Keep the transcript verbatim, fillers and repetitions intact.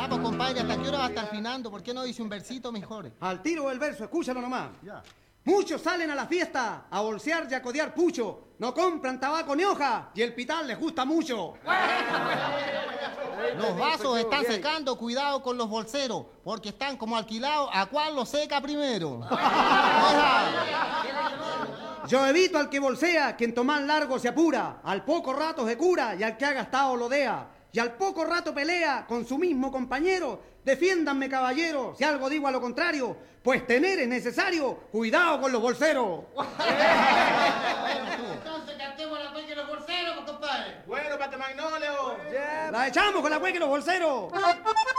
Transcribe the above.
Ya, pues, compadre, ¿hasta qué hora va a estar afinando? ¿Por qué no dice un versito mejor? Al tiro del verso, escúchalo nomás. Ya. Muchos salen a la fiesta a bolsear y a codear pucho. No compran tabaco ni hoja y el pital les gusta mucho. Los vasos están secando, cuidado con los bolseros, porque están como alquilados, ¿a cuál lo seca primero? Yo evito al que bolsea, quien tomar largo se apura, al poco rato se cura y al que ha gastado lo dea. Y al poco rato pelea con su mismo compañero. Defiéndanme, caballero, si algo digo a lo contrario, pues tener es necesario. Cuidado con los bolseros. Entonces cantemos la cueca de los bolseros, pues, compadre. Bueno, Pate Magnolio. La echamos con la cueca y los bolseros.